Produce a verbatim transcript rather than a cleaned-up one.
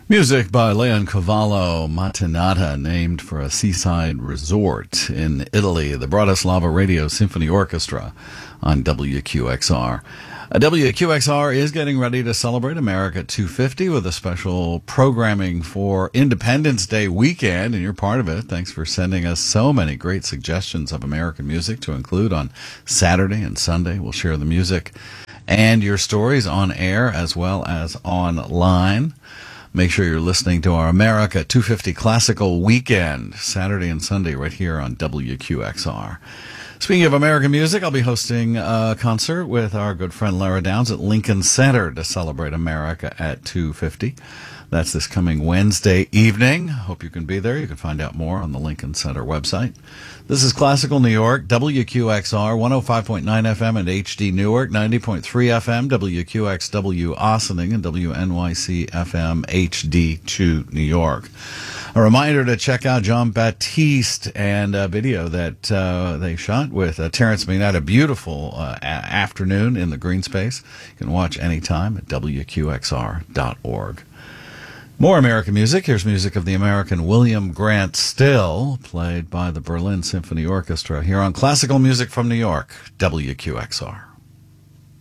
Music by Leoncavallo Mattinata, named for a seaside resort in Italy, the Bratislava Radio Symphony Orchestra on W Q X R. Uh, W Q X R is getting ready to celebrate America two fifty with a special programming for Independence Day weekend, and you're part of it. Thanks for sending us so many great suggestions of American music to include on Saturday and Sunday. We'll share the music and your stories on air as well as online. Make sure you're listening to our America two fifty Classical Weekend, Saturday and Sunday, right here on W Q X R. Speaking of American music, I'll be hosting a concert with our good friend Lara Downs at Lincoln Center to celebrate America at two fifty. That's this coming Wednesday evening. Hope you can be there. You can find out more on the Lincoln Center website. This is Classical New York, W Q X R, one oh five point nine F M and H D Newark, ninety point three F M, W Q X W Ossining, and W N Y C F M H D two New York. A reminder to check out John Baptiste and a video that uh, they shot with uh, Terrence McKnight, a beautiful uh, a- afternoon in the green space. You can watch anytime at W Q X R dot org. More American music. Here's music of the American William Grant Still, played by the Berlin Symphony Orchestra here on Classical Music from New York, W Q X R.